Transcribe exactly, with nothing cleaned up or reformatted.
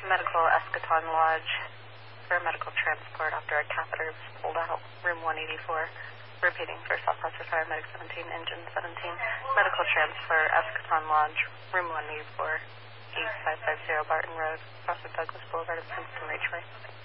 Medical Eschaton Lodge for medical transport after a catheter was pulled out. Room one eighty-four. Repeating for Southwestern Paramedic seventeen, Engine seventeen. Medical transfer, Eschaton Lodge, room one eighty-four, eight five five zero Barton Road, across the Douglas Boulevard of Princeton, Ridgeway.